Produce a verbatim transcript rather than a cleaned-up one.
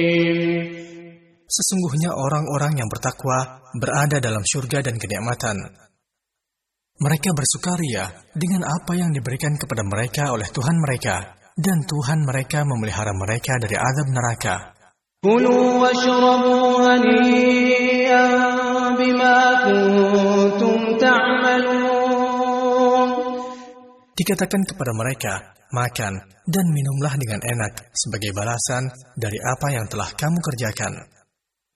Sesungguhnya orang-orang yang bertakwa berada dalam surga dan kenikmatan. Mereka bersukaria dengan apa yang diberikan kepada mereka oleh Tuhan mereka, dan Tuhan mereka memelihara mereka dari azab neraka. Kulu washrabu hani'an bima kuntum ta'malun. Dikatakan kepada mereka, makan dan minumlah dengan enak sebagai balasan dari apa yang telah kamu kerjakan.